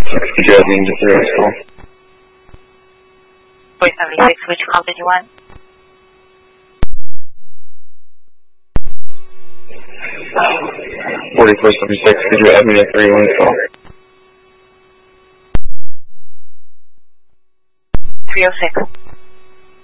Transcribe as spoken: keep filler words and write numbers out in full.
Could you add me into three oh call? four seventy-six, which call did you want? forty-four seventy-six, could you add me to three one call? three oh six.